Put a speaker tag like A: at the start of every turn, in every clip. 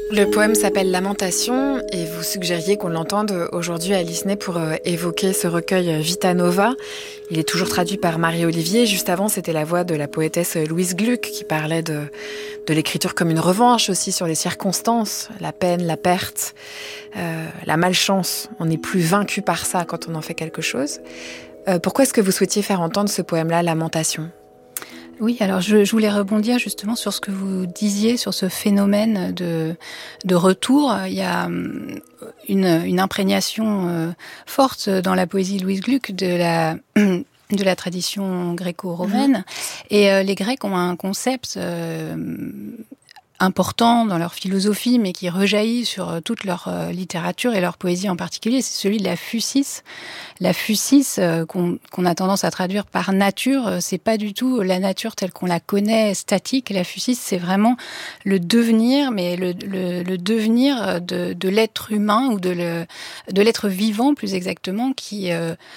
A: Le poème s'appelle Lamentation et vous suggériez qu'on l'entende aujourd'hui à Lisney pour évoquer ce recueil Vita Nova. Il est toujours traduit par Marie-Olivier. Juste avant, c'était la voix de la poétesse Louise Gluck qui parlait de l'écriture comme une revanche aussi sur les circonstances, la peine, la perte, la malchance. On n'est plus vaincu par ça quand on en fait quelque chose. Pourquoi est-ce que vous souhaitiez faire entendre ce poème-là, Lamentation ?
B: Oui, alors je voulais rebondir justement sur ce que vous disiez, sur ce phénomène de retour. Il y a une imprégnation forte dans la poésie de Louise Gluck de la tradition gréco-romaine. Et les Grecs ont un concept important dans leur philosophie, mais qui rejaillit sur toute leur littérature et leur poésie en particulier, c'est celui de la phusis. La phusis, qu'on a tendance à traduire par nature, c'est pas du tout la nature telle qu'on la connaît, statique. La phusis, c'est vraiment le devenir, mais le devenir de l'être humain ou de l'être vivant, plus exactement, qui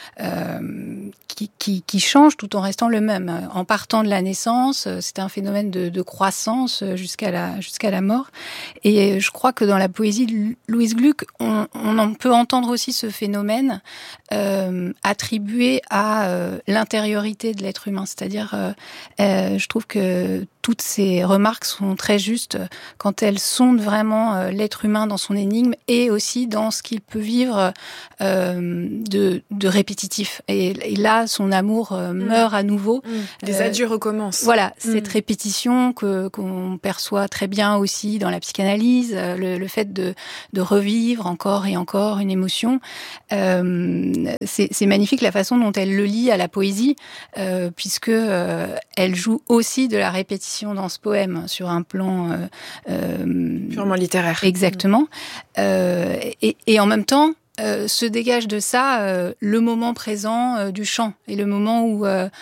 B: change tout en restant le même. En partant de la naissance, c'est un phénomène de croissance jusqu'à la mort. Et je crois que dans la poésie de Louise Gluck, on en peut entendre aussi ce phénomène attribué à l'intériorité de l'être humain. C'est-à-dire, je trouve que toutes ces remarques sont très justes quand elles sondent vraiment l'être humain dans son énigme et aussi dans ce qu'il peut vivre de répétitif. Et là, son amour meurt à nouveau.
A: Les adieux recommencent.
B: Voilà, cette répétition qu'on perçoit très bien aussi dans la psychanalyse, le fait de revivre encore et encore une émotion. C'est magnifique la façon dont elle le lie à la poésie, puisque elle joue aussi de la répétition dans ce poème sur un plan
A: purement littéraire.
B: Exactement. Et en même temps, se dégage de ça le moment présent du chant et le moment où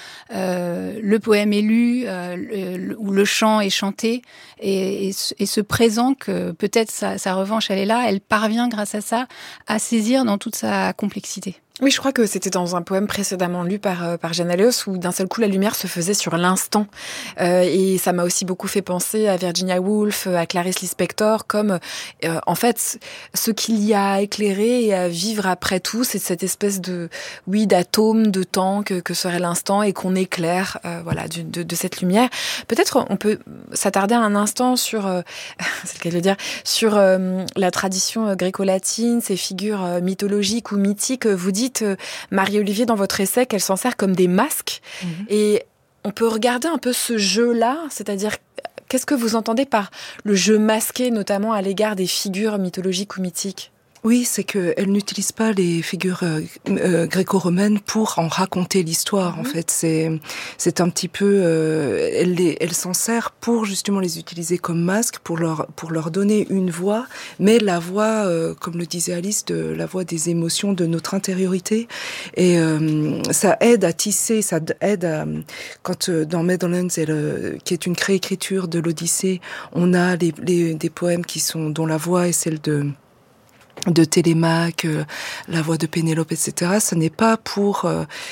B: le poème est lu, où le chant est chanté et ce présent que peut-être sa revanche elle est là, elle parvient grâce à ça à saisir dans toute sa complexité.
A: Oui, je crois que c'était dans un poème précédemment lu par Jeanne Alleos où d'un seul coup la lumière se faisait sur l'instant. Et ça m'a aussi beaucoup fait penser à Virginia Woolf, à Clarice Lispector, comme en fait ce qu'il y a à éclairer et à vivre après tout, c'est cette espèce d'atome de temps que serait l'instant et qu'on éclaire de cette lumière. Peut-être on peut s'attarder un instant sur c'est le cas de le dire, sur la tradition gréco-latine, ces figures mythologiques ou mythiques. Vous dites Marie-Olivier dans votre essai qu'elle s'en sert comme des masques et on peut regarder un peu ce jeu-là, c'est-à-dire qu'est-ce que vous entendez par le jeu masqué notamment à l'égard des figures mythologiques ou mythiques ?
C: Oui, c'est qu'elle n'utilise pas les figures gréco-romaines pour en raconter l'histoire. En fait, c'est un petit peu, elle s'en sert pour justement les utiliser comme masque, pour leur donner une voix, mais la voix, comme le disait Alice, la voix des émotions, de notre intériorité. Et ça aide à tisser, ça aide à quand dans Meadowlands, qui est une réécriture de l'Odyssée, on a des poèmes dont la voix est celle de Télémaque, la voix de Pénélope, etc. Ce n'est pas pour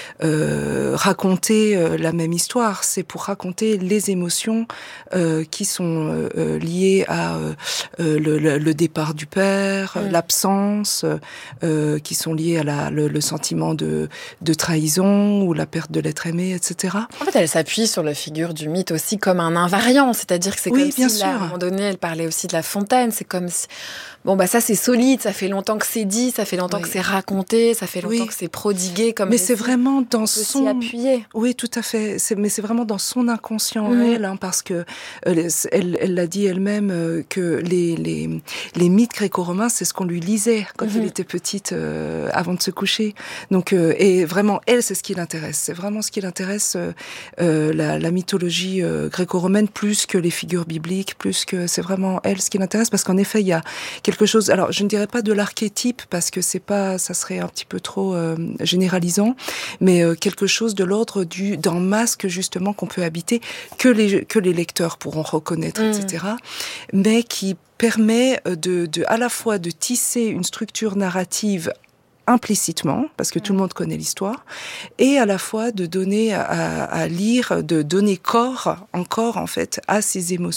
C: raconter la même histoire, c'est pour raconter les émotions qui sont liées à le départ du père, l'absence, qui sont liées à le sentiment de trahison ou la perte de l'être aimé, etc.
A: En fait, elle s'appuie sur la figure du mythe aussi comme un invariant, c'est-à-dire que c'est comme si, à un moment donné, elle parlait aussi de la fontaine, c'est comme si... Bon, ça c'est solide, ça fait longtemps que c'est dit, ça fait longtemps que c'est raconté, ça fait longtemps que c'est prodigué comme
C: mais c'est vraiment dans
A: son... appuyer.
C: Oui, tout à fait. Mais c'est vraiment dans son inconscient réel, parce que elle l'a dit elle-même que les mythes gréco-romains, c'est ce qu'on lui lisait quand elle était petite, avant de se coucher. Donc, et vraiment, elle, c'est ce qui l'intéresse. C'est vraiment ce qui l'intéresse, la mythologie gréco-romaine, plus que les figures bibliques, c'est vraiment elle ce qui l'intéresse, parce qu'en effet, il y a quelque chose, alors je ne dirais pas de l'archétype parce que ça serait un petit peu trop généralisant, mais quelque chose de l'ordre d'un masque justement qu'on peut habiter, que les lecteurs pourront reconnaître, etc. Mais qui permet à la fois de tisser une structure narrative implicitement, parce que tout le monde connaît l'histoire, et à la fois de donner à lire, de donner corps en fait à ces émotions.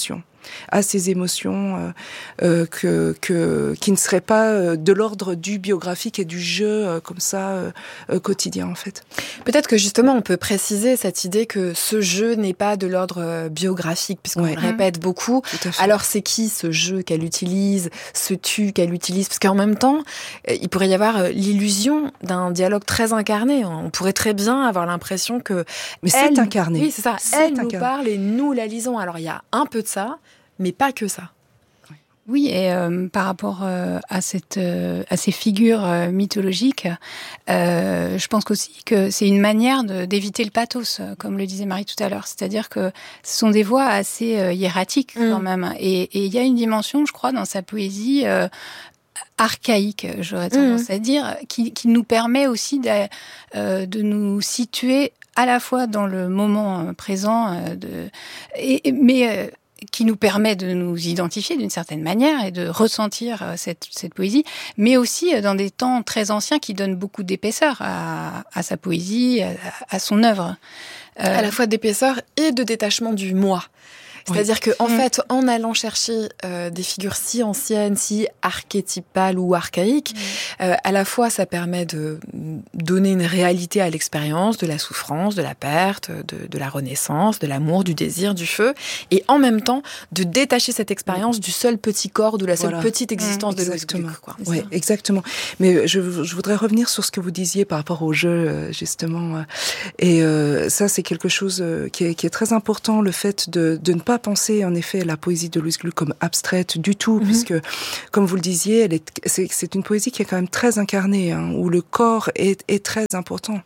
C: à ces émotions qui ne seraient pas de l'ordre du biographique et du jeu comme ça quotidien en fait.
A: Peut-être que justement on peut préciser cette idée que ce jeu n'est pas de l'ordre biographique, puisqu'on le répète beaucoup. Alors c'est qui ce jeu qu'elle utilise, ce tu qu'elle utilise? Parce qu'en même temps, il pourrait y avoir l'illusion d'un dialogue très incarné. On pourrait très bien avoir l'impression que...
C: Mais c'est incarné.
A: Oui, c'est ça. Elle nous parle et nous la lisons. Alors il y a un peu de ça, mais pas que ça.
B: Oui, et par rapport à ces figures mythologiques, je pense aussi que c'est une manière d'éviter le pathos, comme le disait Marie tout à l'heure. C'est-à-dire que ce sont des voix assez hiératiques quand même. Et il y a une dimension, je crois, dans sa poésie archaïque, j'aurais tendance à dire, qui nous permet aussi de nous situer à la fois dans le moment présent, mais qui nous permet de nous identifier d'une certaine manière et de ressentir cette poésie, mais aussi dans des temps très anciens qui donnent beaucoup d'épaisseur à sa poésie, à son œuvre.
A: À la fois d'épaisseur et de détachement du moi. C'est-à-dire que, en fait, en allant chercher des figures si anciennes, si archétypales ou archaïques, à la fois ça permet de donner une réalité à l'expérience de la souffrance, de la perte, de la renaissance, de l'amour, du désir, du feu, et en même temps de détacher cette expérience du seul petit corps, de la seule petite existence de Louise Gluck.
C: Oui, exactement. Mais je voudrais revenir sur ce que vous disiez par rapport au jeu, justement. Et ça, c'est quelque chose qui est très important, le fait de ne pas penser en effet la poésie de Louise Gluck comme abstraite du tout, puisque, comme vous le disiez, c'est une poésie qui est quand même très incarnée, où le corps est très important.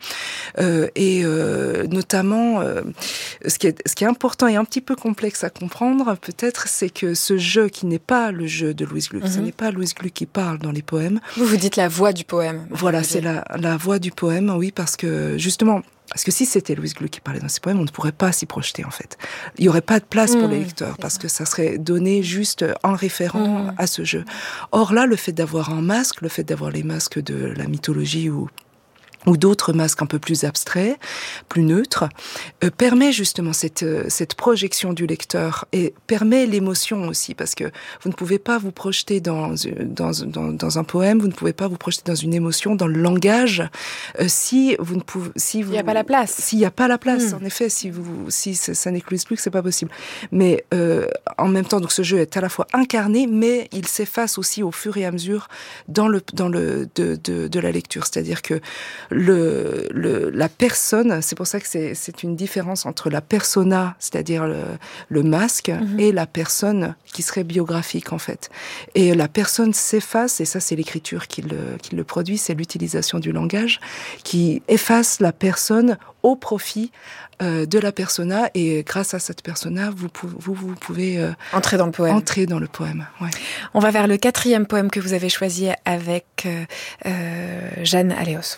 C: Notamment, ce qui est important et un petit peu complexe à comprendre, peut-être, c'est que ce jeu qui n'est pas le jeu de Louise Gluck, ce n'est pas Louise Gluck qui parle dans les poèmes.
A: Vous dites la voix du poème.
C: Voilà, c'est la voix du poème, oui, parce que justement... Parce que si c'était Louise Gluck qui parlait dans ses poèmes, on ne pourrait pas s'y projeter, en fait. Il n'y aurait pas de place pour les lecteurs, parce que ça serait donné juste en référent à ce jeu. Or là, le fait d'avoir un masque, le fait d'avoir les masques de la mythologie ou d'autres masques un peu plus abstraits, plus neutres, permet justement cette projection du lecteur et permet l'émotion aussi, parce que vous ne pouvez pas vous projeter dans un poème, vous ne pouvez pas vous projeter dans une émotion, dans le langage, s'il n'y
A: a pas la place.
C: S'il n'y a pas la place, en effet, si ça n'écluse plus, c'est pas possible. Mais en même temps, donc ce jeu est à la fois incarné, mais il s'efface aussi au fur et à mesure dans de la lecture, c'est-à-dire que la personne, c'est pour ça que c'est une différence entre la persona, c'est-à-dire le masque, et la personne qui serait biographique en fait. Et la personne s'efface, et ça c'est l'écriture qui le produit, c'est l'utilisation du langage qui efface la personne au profit de la persona, et grâce à cette persona, vous pouvez
A: entrer dans le poème.
C: Entrer dans le poème. Ouais.
A: On va vers le 4e poème que vous avez choisi avec Jeanne Aléos.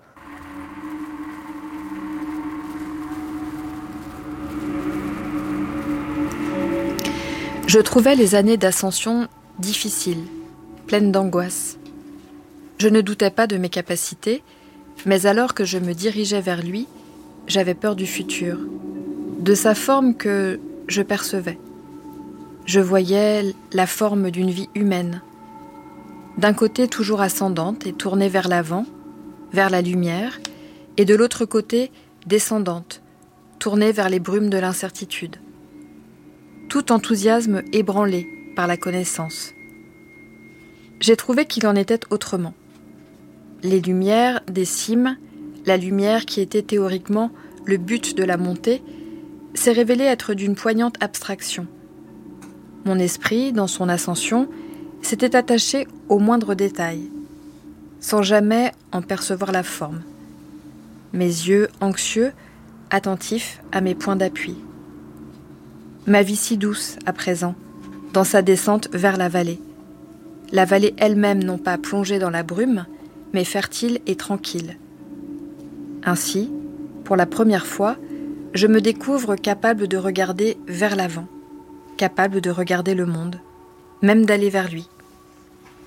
D: Je trouvais les années d'ascension difficiles, pleines d'angoisse. Je ne doutais pas de mes capacités, mais alors que je me dirigeais vers lui, j'avais peur du futur, de sa forme que je percevais. Je voyais la forme d'une vie humaine, d'un côté toujours ascendante et tournée vers l'avant, vers la lumière, et de l'autre côté descendante, tournée vers les brumes de l'incertitude. Tout enthousiasme ébranlé par la connaissance. J'ai trouvé qu'il en était autrement. Les lumières des cimes, la lumière qui était théoriquement le but de la montée, s'est révélée être d'une poignante abstraction. Mon esprit, dans son ascension, s'était attaché aux moindres détails, sans jamais en percevoir la forme. Mes yeux anxieux, attentifs à mes points d'appui. Ma vie si douce, à présent, dans sa descente vers la vallée elle-même non pas plongée dans la brume, mais fertile et tranquille. Ainsi, pour la première fois, je me découvre capable de regarder vers l'avant, capable de regarder le monde, même d'aller vers lui.